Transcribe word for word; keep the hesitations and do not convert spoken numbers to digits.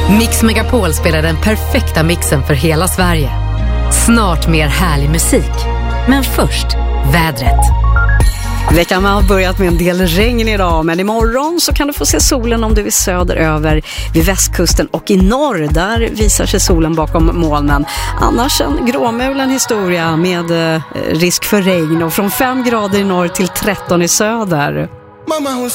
Mix Megapol spelar den perfekta mixen för hela Sverige. Snart mer härlig musik. Men först, vädret. Veckan har börjat med en del regn idag, men imorgon så kan du få se solen om du är söderöver vid västkusten och i norr. Där visar sig solen bakom molnen. Annars en gråmulen historia med eh, risk för regn och från fem grader i norr till tretton i söder. Mamma, hon